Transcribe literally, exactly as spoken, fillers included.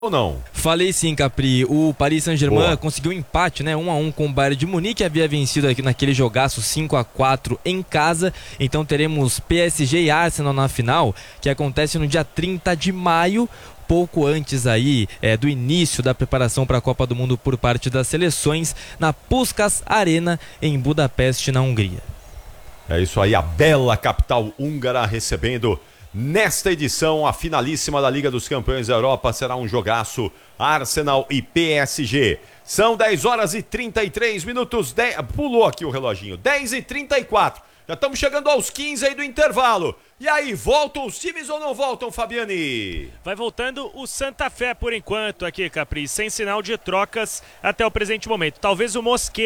Ou não? Falei sim, Capri. O Paris Saint-Germain Boa. conseguiu um empate, né? um a um com o Bayern de Munique, havia vencido aqui naquele jogaço cinco a quatro em casa. Então teremos P S G e Arsenal na final, que acontece no dia trinta de maio, pouco antes aí é, do início da preparação para a Copa do Mundo por parte das seleções, na Puskás Arena em Budapeste, na Hungria. É isso aí, a bela capital húngara recebendo nesta edição a finalíssima da Liga dos Campeões da Europa. Será um jogaço, Arsenal e P S G. São dez horas e trinta e três minutos, dez... pulou aqui o reloginho, dez e trinta e quatro. Já estamos chegando aos quinze aí do intervalo. E aí, voltam os times ou não voltam, Fabiani? Vai voltando o Santa Fé por enquanto aqui, Capri, sem sinal de trocas até o presente momento. Talvez o Mosquera